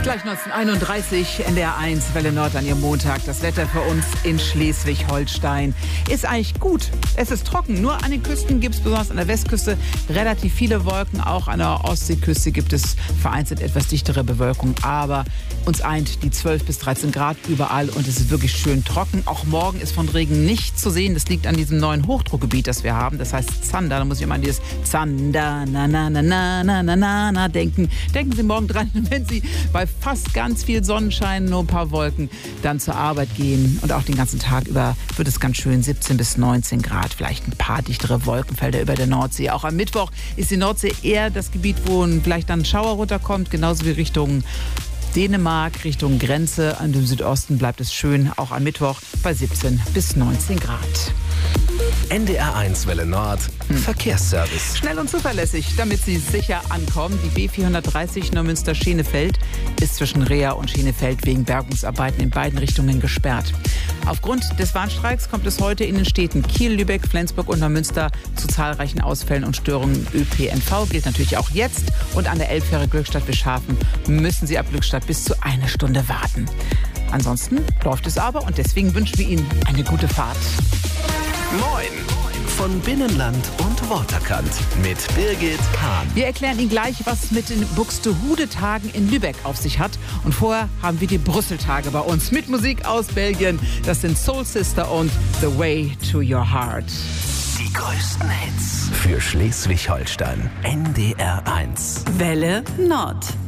Gleich 19:31, NDR 1, Welle Nord an Ihrem Montag. Das Wetter für uns in Schleswig-Holstein ist eigentlich gut. Es ist trocken. Nur an den Küsten gibt es, besonders an der Westküste, relativ viele Wolken. Auch an der Ostseeküste gibt es vereinzelt etwas dichtere Bewölkung. Aber uns eint die 12 bis 13 Grad überall und es ist wirklich schön trocken. Auch morgen ist von Regen nichts zu sehen. Das liegt an diesem neuen Hochdruckgebiet, das wir haben. Das heißt Zander. Da muss ich immer an dieses Zander, na, na, na, na, na, na, na, na denken. Denken Sie morgen dran, wenn Sie bei fast ganz viel Sonnenschein, nur ein paar Wolken, dann zur Arbeit gehen. Und auch den ganzen Tag über wird es ganz schön 17 bis 19 Grad. Vielleicht ein paar dichtere Wolkenfelder über der Nordsee. Auch am Mittwoch ist die Nordsee eher das Gebiet, wo vielleicht dann ein Schauer runterkommt. Genauso wie Richtung Dänemark, Richtung Grenze. An dem Südosten bleibt es schön, auch am Mittwoch bei 17 bis 19 Grad. NDR 1 Welle Nord, Verkehrsservice. Schnell und zuverlässig, damit Sie sicher ankommen. Die B430 Neumünster-Schenefeld ist zwischen Reha und Schenefeld wegen Bergungsarbeiten in beiden Richtungen gesperrt. Aufgrund des Warnstreiks kommt es heute in den Städten Kiel, Lübeck, Flensburg und Neumünster zu zahlreichen Ausfällen und Störungen. ÖPNV gilt natürlich auch jetzt. Und an der Elbfähre Glückstadt-Bischhafen müssen Sie ab Glückstadt bis zu 1 Stunde warten. Ansonsten läuft es aber und deswegen wünschen wir Ihnen eine gute Fahrt. Moin von Binnenland und Waterkant mit Birgit Hahn. Wir erklären Ihnen gleich, was es mit den Buxtehude-Tagen in Lübeck auf sich hat. Und vorher haben wir die Brüssel-Tage bei uns mit Musik aus Belgien. Das sind Soul Sister und The Way to Your Heart. Die größten Hits für Schleswig-Holstein. NDR 1. Welle Nord.